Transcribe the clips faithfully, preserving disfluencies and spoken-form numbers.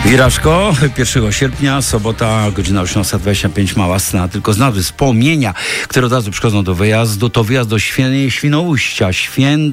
Iraszko, pierwszego sierpnia, sobota, godzina osiemnasta dwadzieścia pięć, mała scena, tylko z nazwy wspomnienia, które od razu przychodzą do wyjazdu, to wyjazd do Świę- Świnoujścia, Świę...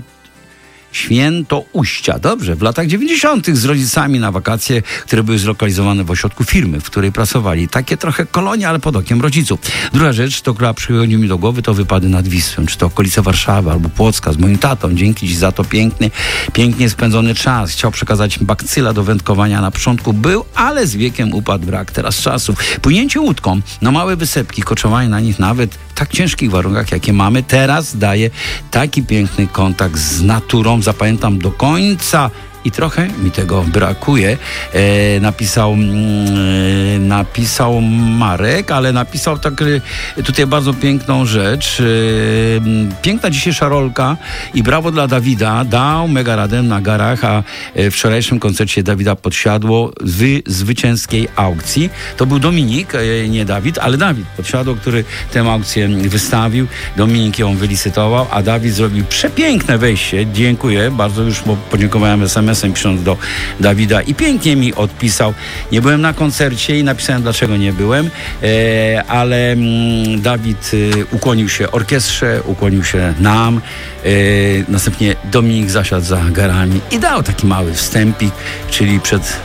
Świętouścia. Dobrze, w latach dziewięćdziesiątych z rodzicami na wakacje, które były zlokalizowane w ośrodku firmy, w której pracowali. Takie trochę kolonie, ale pod okiem rodziców. Druga rzecz, to która przychodzi mi do głowy, to wypady nad Wisłą, czy to okolice Warszawy albo Płocka z moim tatą. Dzięki Ci za to piękny, pięknie spędzony czas. Chciał przekazać bakcyla do wędkowania. Na początku był, ale z wiekiem upadł brak teraz czasów. Płynięcie łódką na małe wysepki, koczowanie na nich nawet w tak ciężkich warunkach, jakie mamy, teraz daje taki piękny kontakt z naturą. Zapamiętam do końca i trochę mi tego brakuje. E, napisał e, napisał Marek, ale napisał tak e, tutaj bardzo piękną rzecz. E, piękna dzisiejsza rolka i brawo dla Dawida. Dał mega radę na garach, a w wczorajszym koncercie Dawida Podsiadło z zwycięskiej aukcji. To był Dominik, e, nie Dawid, ale Dawid Podsiadło, który tę aukcję wystawił. Dominik ją wylicytował, a Dawid zrobił przepiękne wejście. Dziękuję bardzo, już podziękowałem es em esem pisząc do Dawida i pięknie mi odpisał. Nie byłem na koncercie i napisałem, dlaczego nie byłem, e, ale mm, Dawid e, ukłonił się orkiestrze, ukłonił się nam, e, następnie Dominik zasiadł za garami i dał taki mały wstępik, czyli przed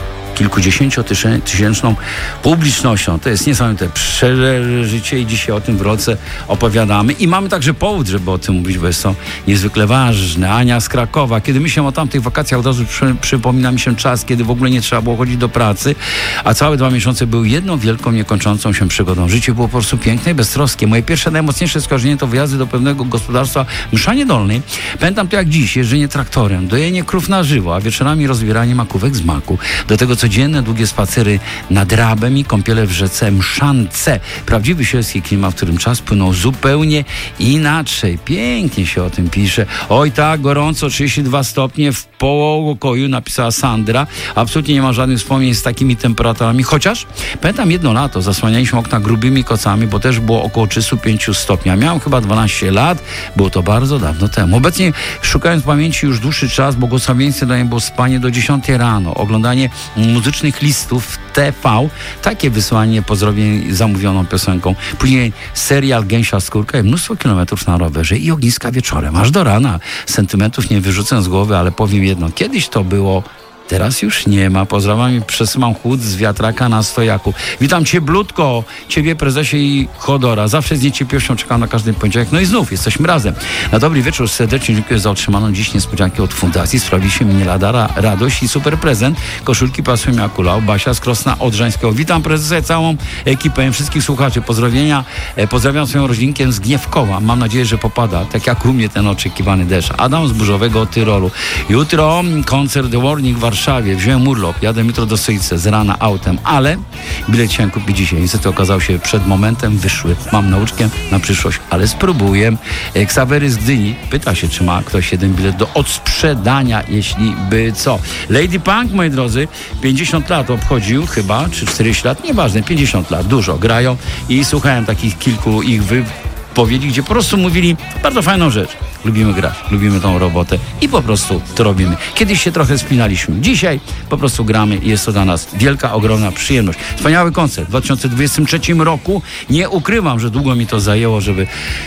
kilkudziesięciotysięczną publicznością. To jest niesamowite przeżycie i dzisiaj o tym w Rolce opowiadamy. I mamy także powód, żeby o tym mówić, bo jest to niezwykle ważne. Ania z Krakowa. Kiedy myślę o tamtych wakacjach, od razu przy, przypomina mi się czas, kiedy w ogóle nie trzeba było chodzić do pracy, a całe dwa miesiące były jedną wielką, niekończącą się przygodą. Życie było po prostu piękne i beztroskie. Moje pierwsze, najmocniejsze skojarzenie to wyjazdy do pewnego gospodarstwa w Mszanie Dolnej. Pamiętam to jak dziś, jeżdżenie traktorem, dojenie krów na żywo, a wieczorami rozbieranie makówek z maku. Do tego codzienne, długie spacery nad Rabem i kąpiele w rzece Mszance. Prawdziwy sielski klimat, w którym czas płynął zupełnie inaczej. Pięknie się o tym pisze. Oj tak, gorąco, trzydzieści dwa stopnie w pokoju, napisała Sandra. Absolutnie nie ma żadnych wspomnień z takimi temperaturami, chociaż pamiętam jedno lato, zasłanialiśmy okna grubymi kocami, bo też było około trzydzieści pięć stopni. Miałem chyba dwanaście lat, było to bardzo dawno temu. Obecnie, szukając pamięci już dłuższy czas, błogosławieństwem daje było spanie do dziesiątej rano, oglądanie muzycznych listów w T V, takie wysłanie pozdrowień zamówioną piosenką. Później serial Gęsia Skórka i mnóstwo kilometrów na rowerze i ogniska wieczorem, aż do rana. Sentymentów nie wyrzucę z głowy, ale powiem jedno, kiedyś to było, teraz już nie ma. Pozdrawiam i przesyłam chłód z wiatraka na stojaku. Witam cieplutko, Ciebie, prezesie i Chodora. Zawsze z niecierpliwością czekam na każdy poniedziałek. No i znów jesteśmy razem. Na dobry wieczór serdecznie dziękuję za otrzymaną dziś niespodziankę od fundacji. Sprawiliście mnie lada radość i super prezent. Koszulki pasują jak kulał. Basia z Krosna Odrzańskiego. Witam prezesa i całą ekipę, wszystkich słuchaczy. Pozdrowienia. E, pozdrawiam swoją rodzinkę z Gniewkowa. Mam nadzieję, że popada, tak jak u mnie ten oczekiwany deszcz. Adam z Burzowego Tyrolu. Jutro koncert The Warning w Warszawie. Wziąłem urlop, jadę jutro do Syjce z rana autem, ale bilet chciałem kupić dzisiaj. Niestety okazał się przed momentem wyszły. Mam nauczkę na przyszłość, ale spróbuję. Ksawery z Gdyni pyta się, czy ma ktoś jeden bilet do odsprzedania, jeśli by co. Lady Punk, moi drodzy, pięćdziesiąt lat obchodził chyba, czy czterdzieści lat, nieważne, pięćdziesiąt lat, dużo grają i słuchałem takich kilku ich wypowiedzi, gdzie po prostu mówili bardzo fajną rzecz. Lubimy grać, lubimy tą robotę i po prostu to robimy. Kiedyś się trochę spinaliśmy. Dzisiaj po prostu gramy i jest to dla nas wielka, ogromna przyjemność. Wspaniały koncert w dwa tysiące dwudziestym trzecim roku. Nie ukrywam, że długo mi to zajęło, żeby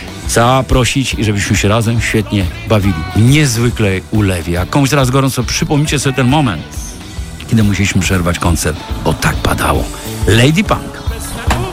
zaprosić i żebyśmy się razem świetnie bawili. Niezwykle ulewie. A komuś teraz gorąco przypomnijcie sobie ten moment, kiedy musieliśmy przerwać koncert, bo tak padało. Lady Punk.